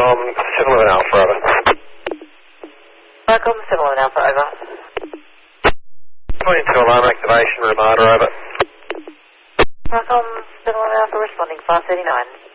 Stockholm 711 Alpha, over. Stockholm 711 Alpha, over. Pointing to alarm activation, reminder, over. Stockholm 711 Alpha, responding 539.